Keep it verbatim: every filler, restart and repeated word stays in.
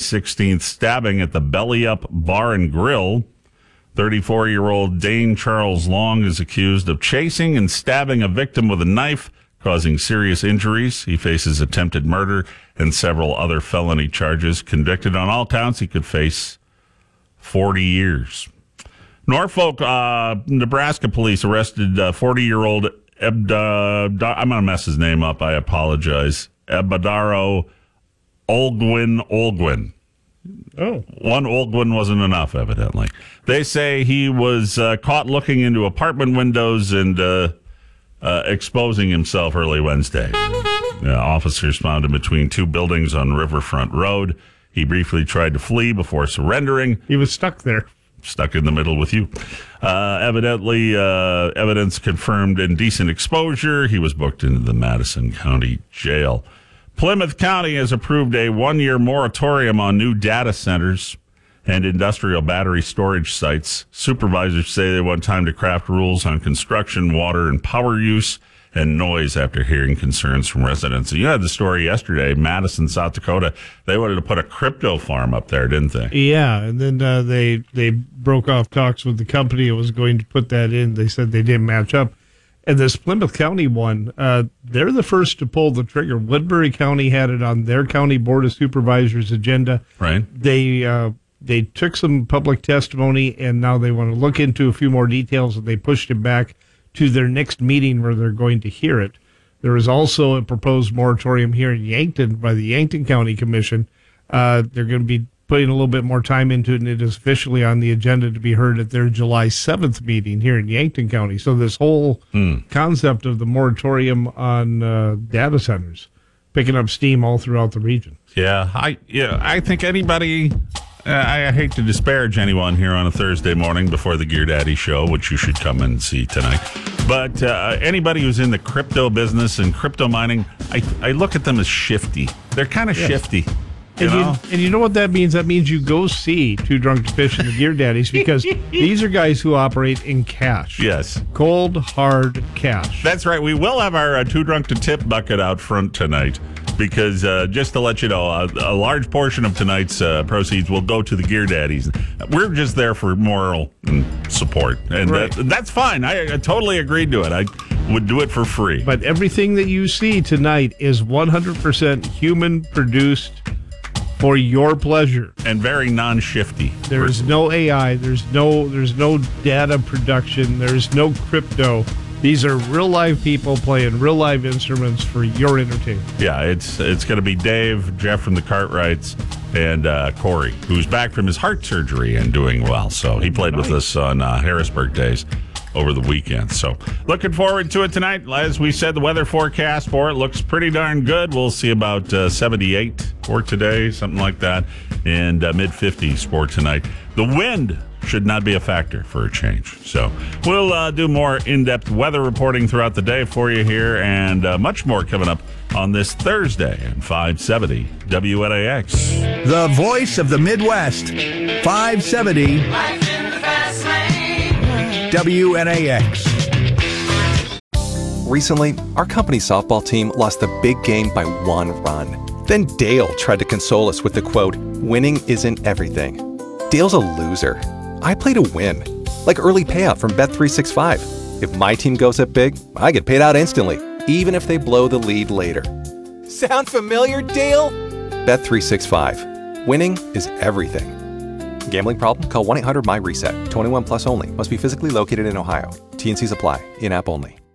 sixteenth stabbing at the Belly Up Bar and Grill. thirty-four-year-old Dane Charles Long is accused of chasing and stabbing a victim with a knife, causing serious injuries. He faces attempted murder and several other felony charges. Convicted on all counts, he could face forty years. Norfolk, uh, Nebraska police arrested uh, forty-year-old Ebda, I'm going to mess his name up, I apologize, Ebadaro Olgwin Olgwin. Oh. One Olgwin wasn't enough, evidently. They say he was uh, caught looking into apartment windows and uh, uh, exposing himself early Wednesday. Uh, officers found him between two buildings on Riverfront Road. He briefly tried to flee before surrendering. He was stuck there. Stuck in the middle with you. Uh, evidently, uh, evidence confirmed indecent exposure. He was booked into the Madison County Jail. Plymouth County has approved a one-year moratorium on new data centers and industrial battery storage sites. Supervisors say they want time to craft rules on construction, water, and power use and noise after hearing concerns from residents. You had the story yesterday, Madison, South Dakota. They wanted to put a crypto farm up there, didn't they? Yeah, and then uh, they they broke off talks with the company that was going to put that in. They said they didn't match up. And this Plymouth County one, uh, they're the first to pull the trigger. Woodbury County had it on their county board of supervisors agenda. Right. They uh, they took some public testimony, and now they want to look into a few more details, and they pushed it back to their next meeting where they're going to hear it. There is also a proposed moratorium here in Yankton by the Yankton County Commission. Uh, they're going to be putting a little bit more time into it, and it is officially on the agenda to be heard at their July seventh meeting here in Yankton County. So this whole mm. concept of the moratorium on uh, data centers picking up steam all throughout the region. Yeah, I yeah, I think anybody... Uh, I hate to disparage anyone here on a Thursday morning before the Gear Daddy show, which you should come and see tonight. But uh, anybody who's in the crypto business and crypto mining, I, I look at them as shifty. They're kind of yeah. shifty. You and, know? you, and you know what that means? That means you go see Too Drunk to Fish and the Gear Daddies, because these are guys who operate in cash. Yes. Cold, hard cash. That's right. We will have our uh, Too Drunk to Tip bucket out front tonight. Because uh, just to let you know, a, a large portion of tonight's uh, proceeds will go to the Gear Daddies. We're just there for moral support, and right. that, that's fine. I, I totally agreed to it. I would do it for free. But everything that you see tonight is one hundred percent human-produced for your pleasure, and very non-shifty. There's no A I. There's no. There's no data production. There's no crypto. These are real live people playing real live instruments for your entertainment. Yeah, it's it's going to be Dave, Jeff from the Cartwrights, and uh, Corey, who's back from his heart surgery and doing well. So he played nice. with us on uh, Harrisburg Days over the weekend. So looking forward to it tonight. As we said, the weather forecast for it looks pretty darn good. We'll see about uh, seventy-eight for today, something like that, and uh, mid fifties for tonight. The wind should not be a factor for a change. So we'll uh, do more in-depth weather reporting throughout the day for you here, and uh, much more coming up on this Thursday at five seventy W N A X. The voice of the Midwest, five seventy Life in the fast lane. W N A X. Recently, our company softball team lost the big game by one run. Then Dale tried to console us with the quote, "Winning isn't everything." Dale's a loser. I play to win, like early payout from Bet three sixty-five. If my team goes up big, I get paid out instantly, even if they blow the lead later. Sound familiar, Dale? Bet three sixty-five. Winning is everything. Gambling problem? Call one eight hundred M Y RESET. twenty-one plus only. Must be physically located in Ohio. T and Cs apply. In-app only.